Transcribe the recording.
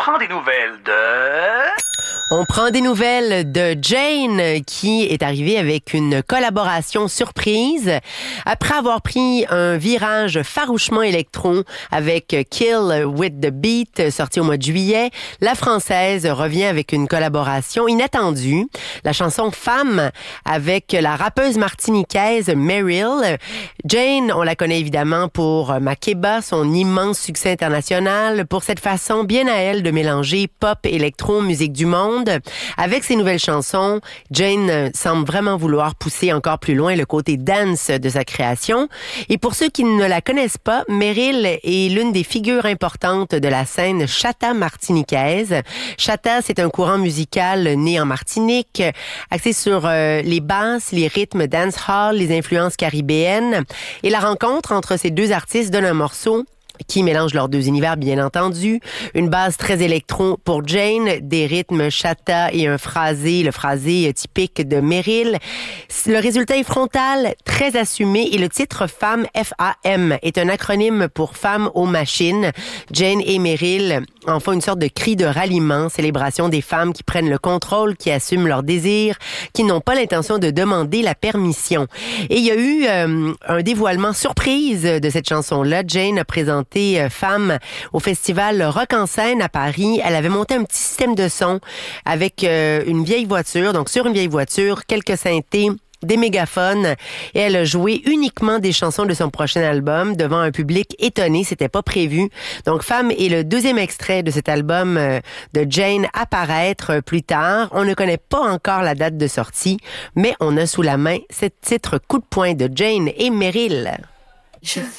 prend des nouvelles de... On prend des nouvelles de Jane qui est arrivée avec une collaboration surprise. Après avoir pris un virage farouchement électro avec Kill with the Beat sorti au mois de juillet, la Française revient avec une collaboration inattendue. La chanson Femme avec la rappeuse martiniquaise Meryl. Jane, on la connaît évidemment pour Makeba, son immense succès international, pour cette façon bien à elle de mélanger pop, électro, musique du monde. Avec ses nouvelles chansons, Jane semble vraiment vouloir pousser encore plus loin le côté dance de sa création. Et pour ceux qui ne la connaissent pas, Meryl est l'une des figures importantes de la scène chata martiniquaise. Chata, c'est un courant musical né en Martinique, axé sur les basses, les rythmes dancehall, les influences caribéennes. Et la rencontre entre ces deux artistes donne un morceau qui mélange leurs deux univers, bien entendu. Une base très électro pour Jane, des rythmes chata et un phrasé, le phrasé typique de Meryl. Le résultat est frontal, très assumé, et le titre Femme, F-A-M, est un acronyme pour Femmes aux machines. Jane et Meryl en font une sorte de cri de ralliement, célébration des femmes qui prennent le contrôle, qui assument leurs désirs, qui n'ont pas l'intention de demander la permission. Et il y a eu un dévoilement surprise de cette chanson-là. Jane a présenté Femme au festival Rock en scène à Paris. Elle avait monté un petit système de son avec une vieille voiture, donc sur une vieille voiture, quelques synthés, des mégaphones, et elle a joué uniquement des chansons de son prochain album devant un public étonné, c'était pas prévu. Donc Femme est le deuxième extrait de cet album de Jane à paraître plus tard. On ne connaît pas encore la date de sortie, mais on a sous la main ce titre coup de poing de Jane et Meryl.